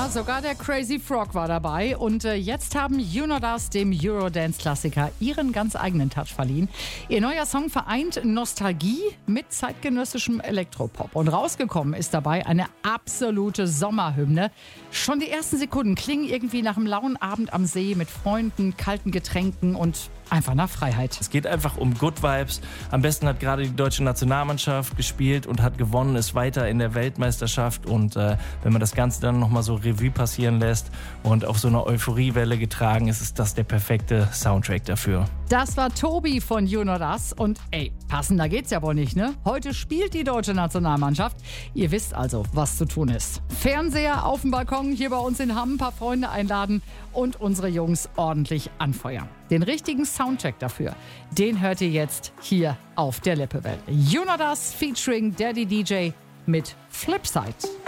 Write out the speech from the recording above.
Ja, sogar der Crazy Frog war dabei. Und jetzt haben You Know Us dem Eurodance-Klassiker ihren ganz eigenen Touch verliehen. Ihr neuer Song vereint Nostalgie mit zeitgenössischem Elektropop. Und rausgekommen ist dabei eine absolute Sommerhymne. Schon die ersten Sekunden klingen irgendwie nach einem lauen Abend am See mit Freunden, kalten Getränken und einfach nach Freiheit. Es geht einfach um Good Vibes. Am besten hat gerade die deutsche Nationalmannschaft gespielt und hat gewonnen, ist weiter in der Weltmeisterschaft. Und wenn man das Ganze dann nochmal so Revue passieren lässt und auf so einer Euphoriewelle getragen ist, ist das der perfekte Soundtrack dafür. Das war Tobi von You Know Us. Und passender geht's ja wohl nicht, ne? Heute spielt die deutsche Nationalmannschaft. Ihr wisst also, was zu tun ist. Fernseher auf dem Balkon hier bei uns in Hamm, ein paar Freunde einladen und unsere Jungs ordentlich anfeuern. Den richtigen Soundtrack dafür, den hört ihr jetzt hier auf der Lippewelle. You Know Us featuring Daddy DJ mit Flipside.